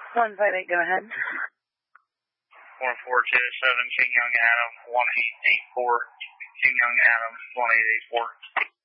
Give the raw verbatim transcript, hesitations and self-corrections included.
one five eight, go ahead. one four two seven, King Young Adam, one eight eight four, King Young Adam, one eight eight four.